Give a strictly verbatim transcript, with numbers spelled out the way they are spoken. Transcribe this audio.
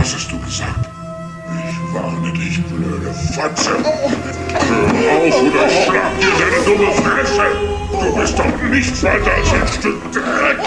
Was hast du gesagt? Ich warne dich, blöde Fotze. Hör auf oder schlag dir deine dumme Fresse. Du bist doch nichts weiter als ein Stück Dreck.